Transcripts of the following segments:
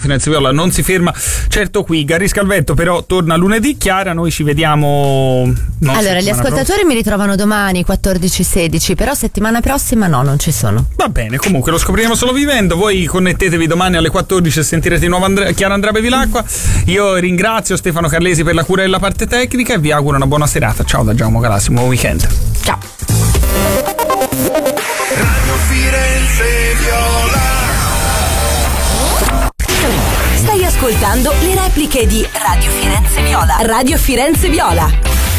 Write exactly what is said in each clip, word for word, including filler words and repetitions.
Firenze Viola non si ferma certo qui. Garisca al vento però torna lunedì. Chiara, noi ci vediamo. Allora, gli ascoltatori prossima. mi ritrovano domani quattordici sedici, però settimana prossima no, non ci sono. Va bene, comunque lo scopriremo solo vivendo. Voi connettetevi domani alle quattordici e sentirete di nuovo Andre- Chiara Andrea Bevilacqua. Io ringrazio Stefano Carlesi per la cura della parte tecnica e vi auguro una buona serata. Ciao da Giacomo Galassi, buon weekend. Ciao. Radio Firenze Viola. Stai ascoltando le repliche di Radio Firenze Viola. Radio Firenze Viola.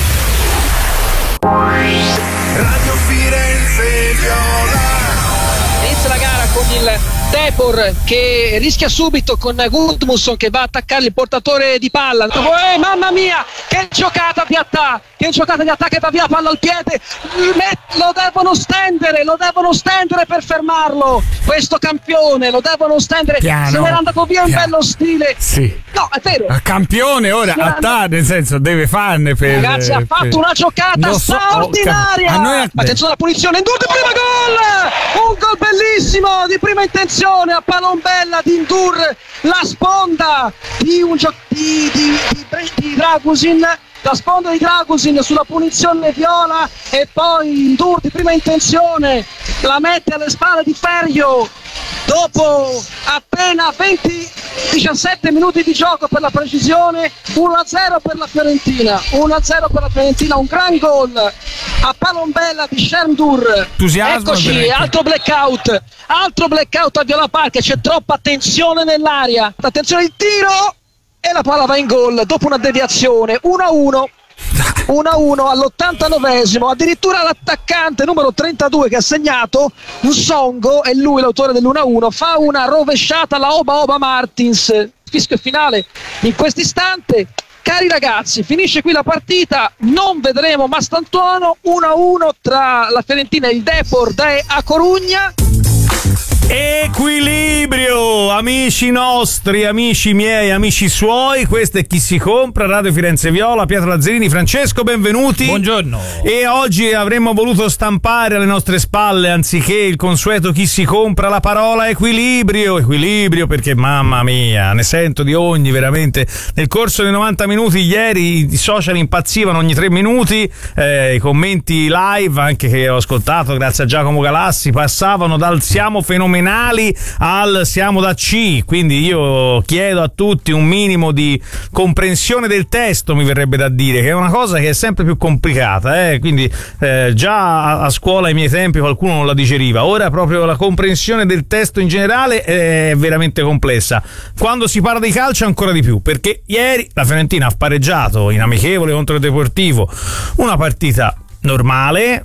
Radio Firenze Viola. Inizia la gara con il Depor che rischia subito con Gudmundsson che va a attaccare il portatore di palla. Eh, mamma mia, che giocata Piattà, che giocata di attacco, che va via palla al piede, lo devono stendere, lo devono stendere per fermarlo, questo campione, lo devono stendere. Piano, se n'era andato via in bello stile. Sì. No, è vero. Campione ora, attà, nel senso deve farne per. Ragazzi, ha fatto per... una giocata so, straordinaria. Oh, noi... Attenzione alla punizione, Ndour di prima gol! Un gol bellissimo di prima intenzione a palombella di Ndour, la sponda di un gio- di, di, di, di Dragusin, la sponda di Dragusin sulla punizione viola, e poi Ndour di prima intenzione la mette alle spalle di Ferio dopo appena venti diciassette minuti di gioco per la precisione. Uno a zero per la Fiorentina, uno a zero per la Fiorentina, un gran gol a palombella di Shermdur. Eccoci, altro blackout, altro blackout a Viola Park, c'è troppa tensione nell'aria, attenzione il tiro e la palla va in gol dopo una deviazione. Uno a uno uno a uno all'ottantanovesimo, addirittura l'attaccante numero trentadue che ha segnato, Nsongo, è lui l'autore dell'uno a uno, fa una rovesciata alla Oba Oba Martins. Fischio finale in questo istante. Cari ragazzi, finisce qui la partita, non vedremo Mastantuono. Uno a uno tra la Fiorentina e il Depor de A Corugna. Equilibrio, amici nostri, amici miei, amici suoi, questo è Chi si compra, Radio Firenze Viola, Pietro Lazzarini, Francesco, benvenuti. Buongiorno. E oggi avremmo voluto stampare alle nostre spalle, anziché il consueto Chi si compra, la parola equilibrio, equilibrio perché mamma mia, ne sento di ogni veramente. Nel corso dei novanta minuti ieri i social impazzivano ogni tre minuti, eh, i commenti live, anche che ho ascoltato grazie a Giacomo Galassi, passavano dal siamo fenomenali al siamo da C, quindi io chiedo a tutti un minimo di comprensione del testo, mi verrebbe da dire, che è una cosa che è sempre più complicata, eh? Quindi eh, già a scuola ai miei tempi qualcuno non la digeriva, ora proprio la comprensione del testo in generale è veramente complessa. Quando si parla di calcio ancora di più, perché ieri la Fiorentina ha pareggiato in amichevole contro il Deportivo, una partita normale,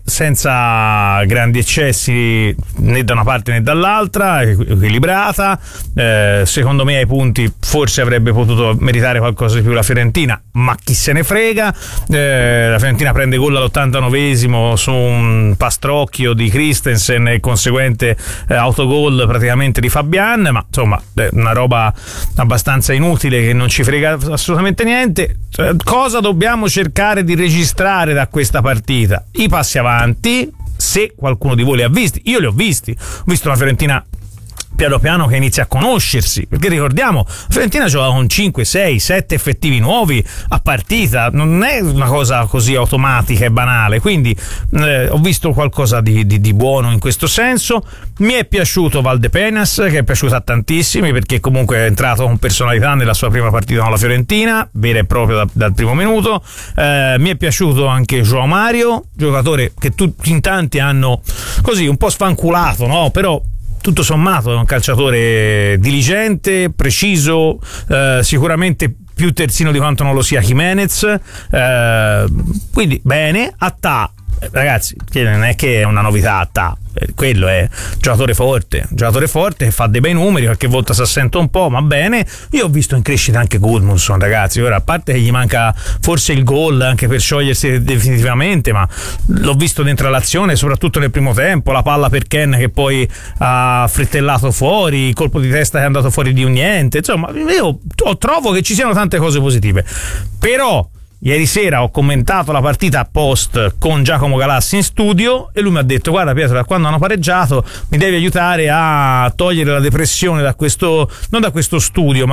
senza grandi eccessi né da una parte né dall'altra, equilibrata, eh, secondo me ai punti forse avrebbe potuto meritare qualcosa di più la Fiorentina, ma chi se ne frega. eh, la Fiorentina prende gol all'ottantanovesimo su un pastrocchio di Christensen e conseguente eh, autogol praticamente di Fabian, ma insomma è una roba abbastanza inutile che non ci frega assolutamente niente. Eh, cosa dobbiamo cercare di registrare da questa partita? I passi avanti, se qualcuno di voi li ha visti. Io li ho visti, ho visto la Fiorentina piano piano che inizia a conoscersi, perché ricordiamo, la Fiorentina gioca con cinque, sei, sette effettivi nuovi a partita, non è una cosa così automatica e banale, quindi eh, ho visto qualcosa di, di, di buono in questo senso. Mi è piaciuto Valdepenas, che è piaciuto a tantissimi, perché comunque è entrato con personalità nella sua prima partita con la Fiorentina, vera e propria da, dal primo minuto. Eh, mi è piaciuto anche João Mario, giocatore che tutti in tanti hanno così un po' sfanculato, no? Però tutto sommato è un calciatore diligente, preciso, eh, sicuramente più terzino di quanto non lo sia Jimenez, eh, quindi bene. Attà, ragazzi, non è che è una novità, Attà, quello è un giocatore forte, un giocatore forte che fa dei bei numeri, qualche volta si assenta un po', ma bene. Io ho visto in crescita anche Gudmundsson, ragazzi, ora a parte che gli manca forse il gol anche per sciogliersi definitivamente, ma l'ho visto dentro l'azione, soprattutto nel primo tempo, la palla per Ken che poi ha frittellato fuori, il colpo di testa che è andato fuori di un niente, insomma io trovo che ci siano tante cose positive. Però ieri sera ho commentato la partita post con Giacomo Galassi in studio e lui mi ha detto: guarda Pietro, da quando hanno pareggiato mi devi aiutare a togliere la depressione da questo, non da questo studio, ma